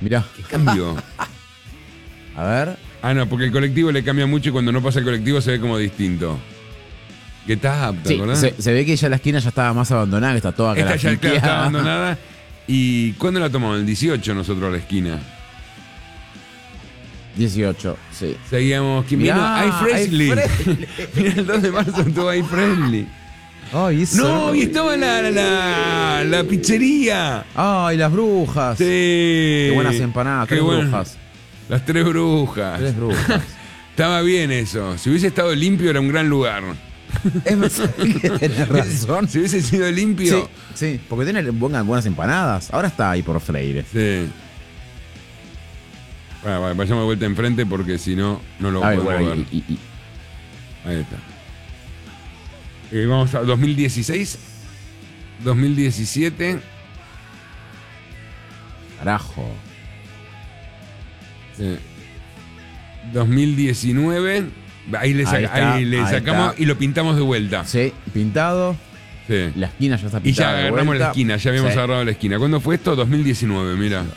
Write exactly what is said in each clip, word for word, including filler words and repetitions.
Mirá. ¿Qué cambió? A ver. Ah, no, porque el colectivo le cambia mucho y cuando no pasa el colectivo se ve como distinto. Que está apta, Sí, ¿verdad? se, se ve que ya la esquina ya estaba más abandonada, que está toda Esta ya claro, está grafiteada. abandonada. ¿Y cuándo la tomamos? El dieciocho nosotros a la esquina. dieciocho, sí. Seguíamos. ¿Quién vino? Mirá, Ay, Fresley. Ay, Mira, el dos de marzo estuvo ahí Fresley. Ay, eso. No, y estaba la, la, la, la pizzería. Ay, las brujas. Sí. Qué buenas empanadas, Qué tres bueno. brujas. Las tres brujas. Tres brujas. Estaba bien eso. Si hubiese estado limpio era un gran lugar. Es verdad que tenés razón. Si hubiese sido limpio. Sí, sí, porque tiene buenas, buenas empanadas. Ahora está ahí por Freire. Sí. Bueno, bueno, vayamos de vuelta enfrente porque si no, no lo A ver, podemos bueno, ver. y, y- y- Ahí está. Eh, vamos a dos mil dieciséis, dos mil diecisiete. Carajo. Sí. dos mil diecinueve. Ahí le, saca- Ahí está, ahí le ahí sacamos está. y lo pintamos de vuelta. Sí, pintado. Sí. La esquina ya está Y pintada. ya de agarramos vuelta. la esquina, ya habíamos Sí. agarrado la esquina. ¿Cuándo fue esto? dos mil diecinueve, mira.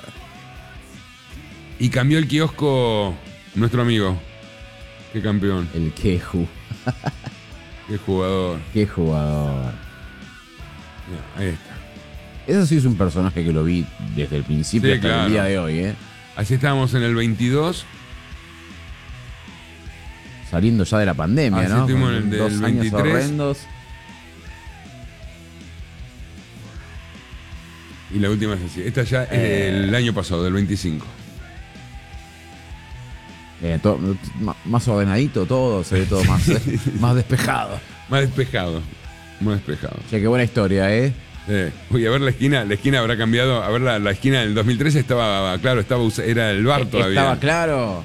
Y cambió el kiosco nuestro amigo. Qué campeón, El Queju. qué jugador. Qué jugador. Mira, ahí está. Eso sí es un personaje que lo vi desde el principio Sí, hasta claro. el día de hoy, ¿eh? Así estábamos en el veintidós. Saliendo ya de la pandemia, Así ¿no? estuvimos Con en el del dos años veintitrés. horrendos. Y la última es así. Esta ya es Eh. del año pasado, del veinticinco. Eh, to- ma- más ordenadito todo, se ve todo más, eh, más despejado. Más despejado. Más despejado. Che, qué buena historia, ¿eh? Eh, Uy, a ver la esquina. La esquina habrá cambiado. A ver, la, la esquina del dos mil trece estaba, claro, estaba us- era el bar todavía. Estaba claro.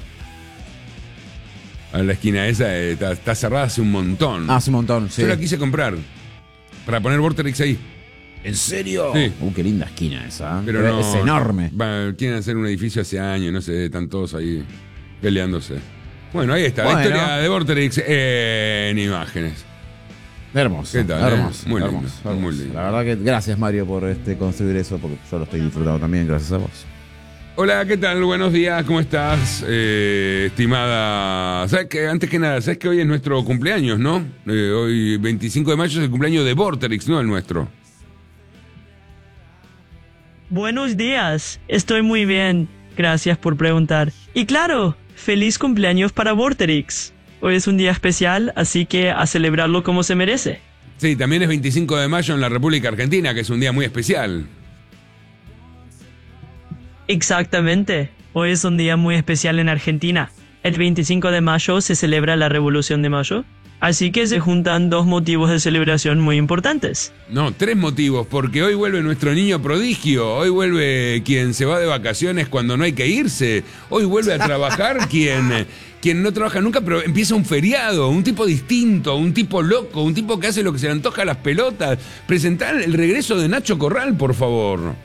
A ver, la esquina esa eh, está, está cerrada hace un montón. Hace un montón, sí. Yo la quise comprar. Para poner Vorterix ahí. ¿En serio? Sí. Uh, qué linda esquina esa. ¿eh? Pero Pero no, es enorme. va, quieren hacer un edificio hace años, no sé, están todos ahí peleándose. Bueno, ahí está, Bueno. la historia de Vorterix en imágenes. Hermoso. ¿Qué tal, eh? Hermoso. Muy hermoso, lindo, hermoso. muy lindo. La verdad que gracias, Mario, por este construir eso, porque yo lo estoy disfrutando también, gracias a vos. Hola, ¿qué tal? Buenos días, ¿cómo estás? Eh, estimada. ¿Sabes que antes que nada, sabes que hoy es nuestro cumpleaños, ¿no? Eh, hoy, veinticinco de mayo, es el cumpleaños de Vorterix, no el nuestro. Buenos días, estoy muy bien, gracias por preguntar. Y claro, feliz cumpleaños para Vorterix. Hoy es un día especial, así que a celebrarlo como se merece. Sí, también es veinticinco de mayo en la República Argentina, que es un día muy especial. Exactamente, hoy es un día muy especial en Argentina. El veinticinco de mayo se celebra la Revolución de Mayo, así que se juntan dos motivos de celebración muy importantes. No, tres motivos, porque hoy vuelve nuestro niño prodigio, hoy vuelve quien se va de vacaciones cuando no hay que irse, hoy vuelve a trabajar quien, quien no trabaja nunca, pero empieza un feriado, un tipo distinto, un tipo loco, un tipo que hace lo que se le antoja a las pelotas. Presentar el regreso de Nacho Corral, por favor.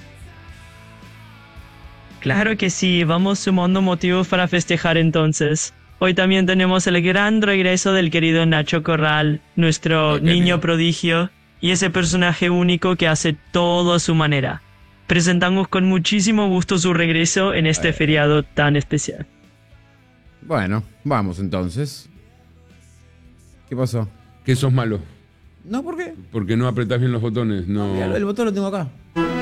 Claro que sí, vamos sumando motivos para festejar entonces. Hoy también tenemos el gran regreso del querido Nacho Corral, nuestro Oh, qué niño lindo. prodigio, y ese personaje único que hace todo a su manera. Presentamos con muchísimo gusto su regreso en este feriado tan especial. Bueno, vamos entonces. ¿Qué pasó? Que sos malo, No, ¿por qué? porque no apretás bien los botones, no. Mira, el botón lo tengo acá.